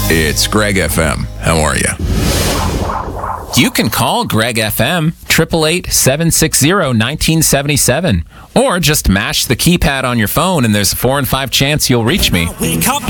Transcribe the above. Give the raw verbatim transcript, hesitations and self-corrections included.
It's Greg F M. How are you? You can call Greg F M, eight eight eight, seven six zero, one nine seven seven. Or just mash the keypad on your phone and there's a four in five chance you'll reach me.